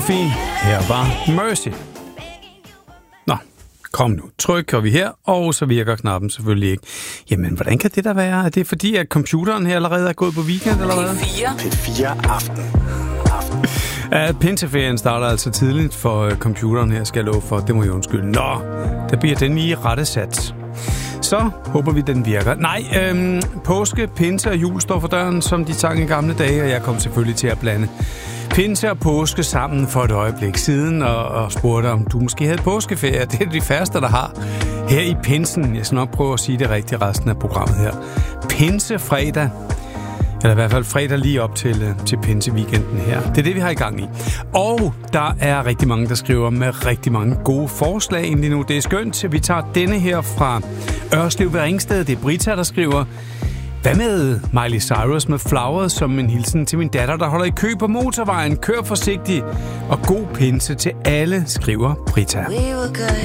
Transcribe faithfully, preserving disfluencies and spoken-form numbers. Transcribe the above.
Duffy. Her var Mercy. Nå, kom nu. Trykker vi her, og så virker knappen selvfølgelig ikke. Jamen, hvordan kan det der være? Er det fordi, at computeren her allerede er gået på weekend, eller hvad? P fire. P fire aften. aften. Ja, pinseferien starter altså tidligt for computeren her, skal jeg love for. Det må jeg undskylde. Nå, der bliver den lige rettesat. Så håber vi, den virker. Nej, øhm, påske, pinse og jul står for døren, som de sang i gamle dage, og jeg kom selvfølgelig til at blande pinse og påske sammen for et øjeblik siden, og, og spurgte, om du måske havde påskeferie. Det er de færreste, der har her i pinsen. Jeg skal nok prøve at sige det rigtigt resten af programmet her. Pinsefredag. Eller i hvert fald fredag lige op til, til pinseweekenden her. Det er det, vi har i gang i. Og der er rigtig mange, der skriver med rigtig mange gode forslag egentlig nu. Det er skønt. Vi tager denne her fra Ørslev ved Ringsted. Det er Brita, der skriver: hvad med Miley Cyrus med Flowers som en hilsen til min datter, der holder i kø på motorvejen? Kør forsigtigt og god pinse til alle, skriver Brita.